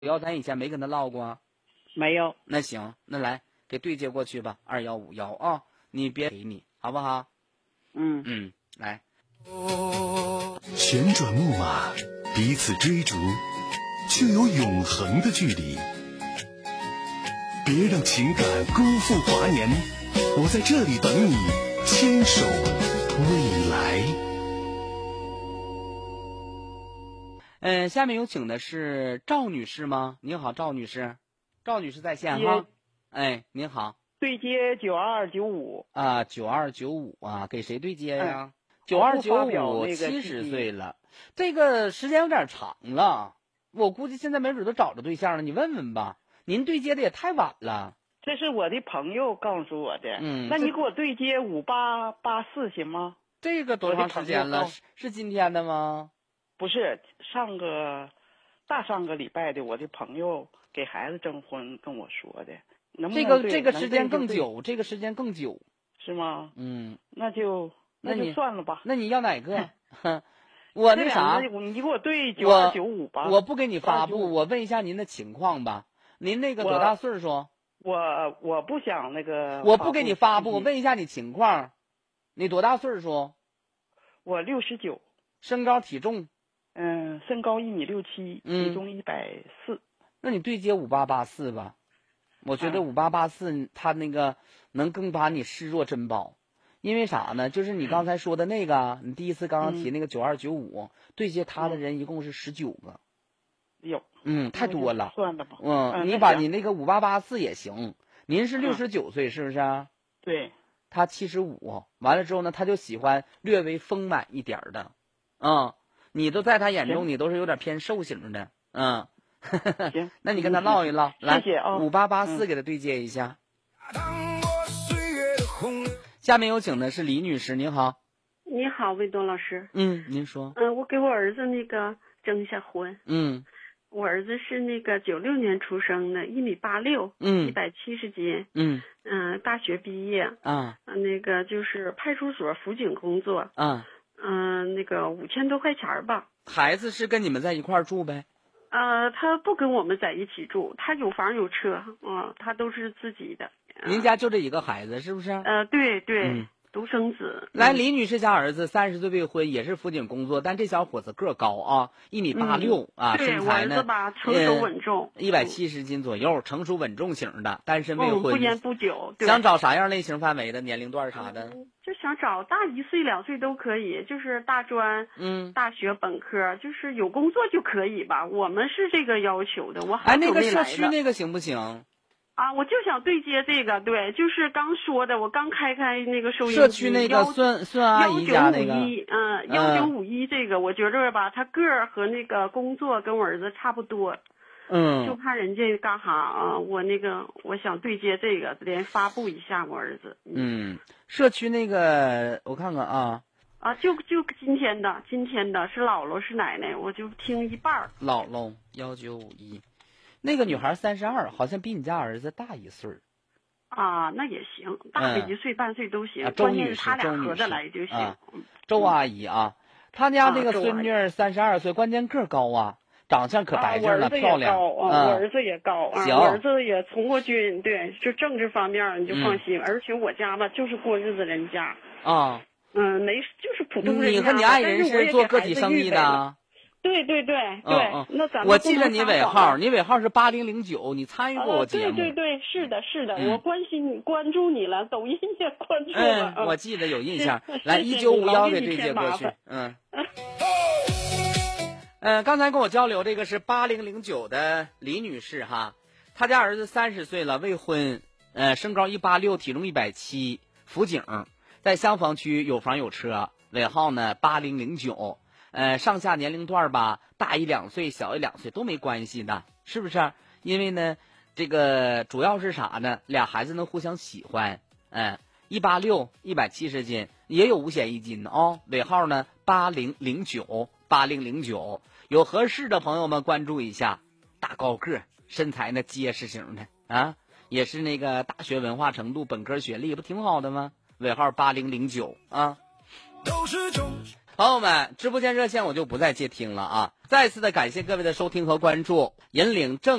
幺咱以前没跟他唠过。 没有。 那行，那来给对接过去吧，2151啊，你别给你好不好？来。 旋转木马，彼此追逐，却有永恒的距离。别让情感辜负华年，我在这里等你，牵手未来。下面有请的是赵女士吗？您好，赵女士。赵女士在线哈。哎，您好。 对接9295 啊，9295啊，给谁对接呀？9295 70岁了，这个时间有点长了，我估计现在没准都找着对象了，你问问吧。您对接的也太晚了。 这是我的朋友告诉我的。那你给我对接5884行吗？ 这个多长时间了？是今天的吗？ 不是，大上个礼拜的，我的朋友给孩子征婚跟我说的。 这个时间更久，这个时间更久， 是吗？那就算了吧。 那你要哪个？我那啥， 你给我对9295吧。 我不给你发布，我问一下您的情况吧。您那个多大岁数？ 我不想那个。 我不给你发布，我问一下你情况。你多大岁数？ 我69。 身高体重？ 身高1.67米，体重140。 那你对接5884吧。我觉得5884他那个能更把你视若珍宝，因为啥呢？就是你刚才说的那个，你第一次刚刚提那个9295，对接他的人一共是19个。 有。 太多了。 算了吧。 你把你那个5884也行。您是69岁是不是？ 对。 他75，完了之后呢，他就喜欢略微丰满一点的。你都在他眼中，你都是有点偏瘦型的。 行， 那你跟他唠一唠，来， 谢谢啊。 5884给他对接一下。下面有请的是李女士，您好。 你好，魏东老师。 您说。 我给我儿子那个征一下婚。我儿子是那个96年出生的，1.86米，170斤。大学毕业。那个就是派出所辅警工作。那个5000多块钱吧。 孩子是跟你们在一块儿住呗？ 他不跟我们在一起住，他有房有车，他都是自己的。 您家就这一个孩子是不是？ 对，独生子。 来，李女士家儿子30岁未婚，也是辅警工作，但这小伙子个高啊，1.86米啊，身材呢， 我儿子吧，成熟稳重 ，170斤左右，成熟稳重型的，单身未婚， 不烟不酒。 想找啥样类型范围的年龄段啥的？ 就想找大1岁2岁都可以，就是大专，大学本科，就是有工作就可以吧。我们是这个要求的。我好久没来了。 那个社区那个行不行？ 我就想对接这个，对，就是刚说的，我刚开那个收音机。 社区那个孙阿姨家那个 ，1951这个，我觉着吧，他个儿和那个工作跟我儿子差不多。就怕人家干哈啊？我想对接这个，连发布一下我儿子。 社区那个我看看啊。 就今天的是姥姥是奶奶，我就听一半。 姥姥1951。那个女孩32，好像比你家儿子大1岁。 那也行，大个1岁半岁都行。 周女士， 他俩合着来就行。 周阿姨啊，他家那个孙女32岁，关键个高啊，长相可白净了，漂亮。 我儿子也高， 行， 我儿子也从过军，对，就政治方面你就放心。而且我家吧，就是过日子人家。就是普通人家。 你和你爱人是做个体生意的？ 对，那咱们我记得你尾号，你尾号是8009，你参与过我节目。 对，是的，我关注你了，抖音也关注了。 我记得有印象。来，1951给对接过去。刚才跟我交流这个是8009的李女士哈，她家儿子30岁了，未婚，身高186，体重170，辅警，在襄樊区有房有车，尾号呢8009。上下年龄段吧，大1、2岁，小1、2岁都没关系的，是不是？因为呢，这个主要是啥呢？俩孩子能互相喜欢。186 170斤，也有5险1金啊。尾号呢8009，有合适的朋友们关注一下。大高个，身材呢结实型的啊，也是那个大学文化程度，本科学历不挺好的吗？尾号8009啊。 朋友们，直播间热线我就不再接听了啊！再次的感谢各位的收听和关注，引领正